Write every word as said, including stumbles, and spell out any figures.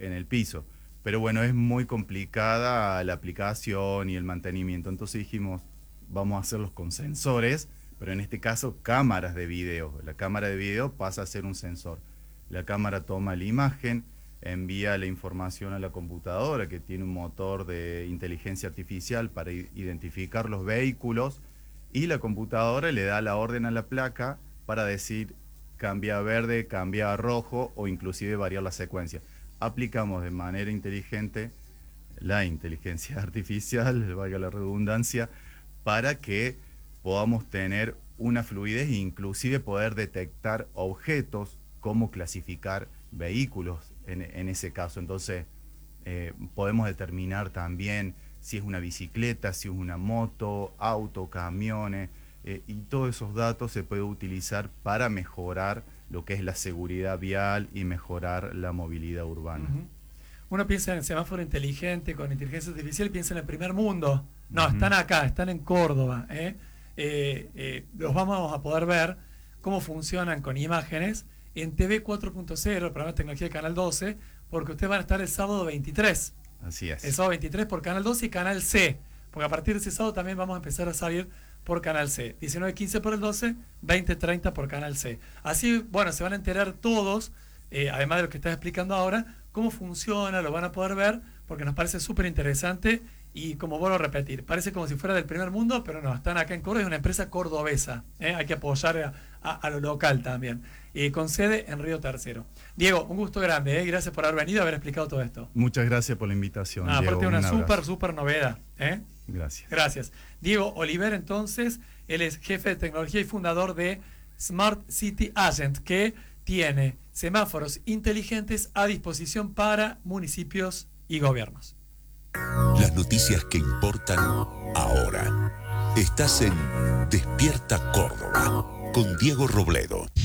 en el piso. Pero bueno, es muy complicada la aplicación y el mantenimiento. Entonces dijimos, vamos a hacerlos con sensores, pero en este caso cámaras de video. La cámara de video pasa a ser un sensor. La cámara toma la imagen, envía la información a la computadora, que tiene un motor de inteligencia artificial para identificar los vehículos, y la computadora le da la orden a la placa para decir cambia a verde, cambia a rojo, o inclusive variar la secuencia. Aplicamos de manera inteligente la inteligencia artificial, valga la redundancia, para que podamos tener una fluidez e inclusive poder detectar objetos, cómo clasificar vehículos en, en ese caso. Entonces eh, podemos determinar también si es una bicicleta, si es una moto, auto, camiones, eh, y todos esos datos se pueden utilizar para mejorar lo que es la seguridad vial y mejorar la movilidad urbana. Uh-huh. Uno piensa en el semáforo inteligente con inteligencia artificial y piensa en el primer mundo. No, uh-huh. Están acá, están en Córdoba. ¿eh? Eh, eh, los vamos a poder ver cómo funcionan con imágenes en T V cuatro punto cero, el programa de tecnología de Canal doce, porque ustedes van a estar el sábado veintitrés. Así es. El sábado veintitrés por Canal doce y Canal C, porque a partir de ese sábado también vamos a empezar a salir por Canal C. diecinueve quince por el doce, veinte treinta por Canal C. Así, bueno, se van a enterar todos, eh, además de lo que estás explicando ahora, cómo funciona, lo van a poder ver, porque nos parece súper interesante y, como vuelvo a repetir, parece como si fuera del primer mundo, pero no, están acá en Córdoba, es una empresa cordobesa, ¿eh? Hay que apoyar a, a, a lo local también, eh, con sede en Río Tercero. Diego, un gusto grande, ¿eh? Gracias por haber venido y haber explicado todo esto. Muchas gracias por la invitación. Ah, Diego, aparte una un súper, súper novedad, ¿eh? Gracias. Gracias. Diego Oliver, entonces, él es jefe de tecnología y fundador de Smart City Agent, que tiene semáforos inteligentes a disposición para municipios y gobiernos. Las noticias que importan ahora. Estás en Despierta Córdoba con Diego Robledo.